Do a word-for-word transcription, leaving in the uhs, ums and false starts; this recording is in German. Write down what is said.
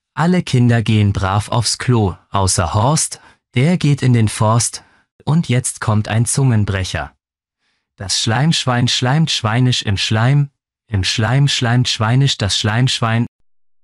Alle Kinder gehen brav aufs Klo, außer Horst, der geht in den Forst, und jetzt kommt ein Zungenbrecher. Das Schleimschwein schleimt schweinisch im Schleim, im Schleim schleimt schweinisch das Schleimschwein,